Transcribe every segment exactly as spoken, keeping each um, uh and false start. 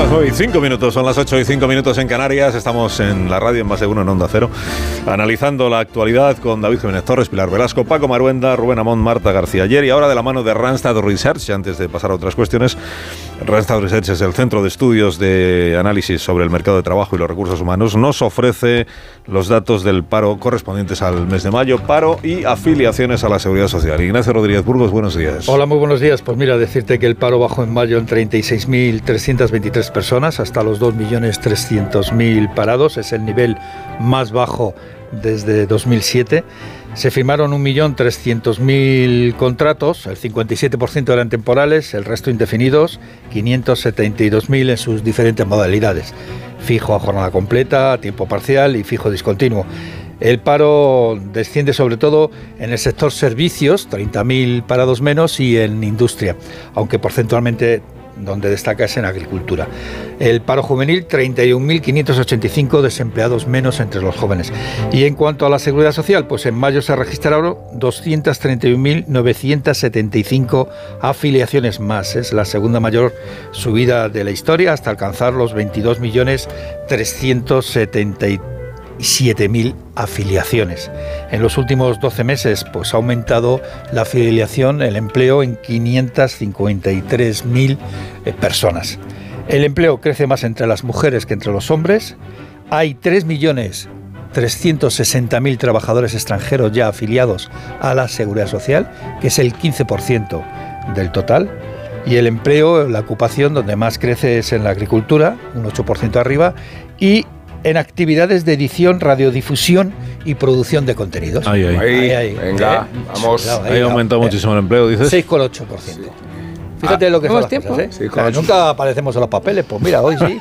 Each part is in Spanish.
las nueve y cinco minutos, son las ocho y cinco minutos en Canarias. Estamos en la radio en Más de Uno en Onda Cero, analizando la actualidad con David Jiménez Torres, Pilar Velasco, Paco Maruenda, Rubén Amón, Marta García Ayer, y ahora de la mano de Randstad Research. Antes de pasar a otras cuestiones, Randstad Research es el centro de estudios de análisis sobre el mercado de trabajo y los recursos humanos. Nos ofrece los datos del paro correspondientes al mes de mayo, paro y afiliaciones a la Seguridad Social. Ignacio Rodríguez Burgos, buenos días. Hola, muy buenos días. Pues mira, decirte que el paro bajó en mayo en treinta y seis mil trescientas veintitrés personas, hasta los dos millones trescientos mil parados. Es el nivel más bajo desde dos mil siete. Se firmaron un millón trescientos mil contratos, el cincuenta y siete por ciento eran temporales, el resto indefinidos, quinientos setenta y dos mil en sus diferentes modalidades: fijo a jornada completa, a tiempo parcial y fijo discontinuo. El paro desciende sobre todo en el sector servicios, treinta mil parados menos, y en industria, aunque porcentualmente donde destaca es en agricultura. El paro juvenil, treinta y un mil quinientos ochenta y cinco desempleados menos entre los jóvenes. Y en cuanto a la seguridad social, pues en mayo se registraron doscientos treinta y un mil novecientos setenta y cinco afiliaciones más. Es la segunda mayor subida de la historia, hasta alcanzar los veintidós millones trescientos setenta y siete mil afiliaciones. En los últimos doce meses pues ha aumentado la afiliación, el empleo, en quinientos cincuenta y tres mil eh, personas. El empleo crece más entre las mujeres que entre los hombres. Hay tres millones trescientos sesenta mil trabajadores extranjeros ya afiliados a la Seguridad Social, que es el quince por ciento del total. Y el empleo, la ocupación donde más crece es en la agricultura, un ocho por ciento arriba, y en actividades de edición, radiodifusión y producción de contenidos. Ahí, ahí. Ahí, ahí, ahí. venga, ¿Eh? vamos. Ahí, ahí aumentado eh, muchísimo el empleo, dices. seis coma ocho por ciento. Fíjate Ah, lo que son las tiempo? cosas, ¿eh? Sí, O sea, con- nunca aparecemos en los papeles, pues mira, hoy sí.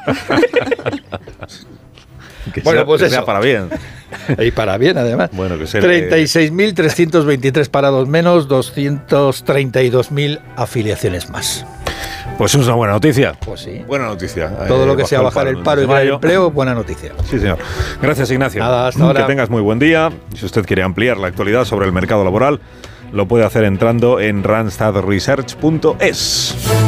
Que Bueno, sea, pues que eso. sea para bien. Y para bien, además. Bueno, que sea, treinta y seis mil trescientos veintitrés parados menos, doscientos treinta y dos mil afiliaciones más. Pues es una buena noticia. Pues sí. Buena noticia. Todo Eh, lo que sea bajó bajar el en paro y mes de crear mayo. empleo, buena noticia. Sí, señor. Gracias, Ignacio. Nada, hasta ahora. Que tengas muy buen día. Si usted quiere ampliar la actualidad sobre el mercado laboral, lo puede hacer entrando en randstad research punto es.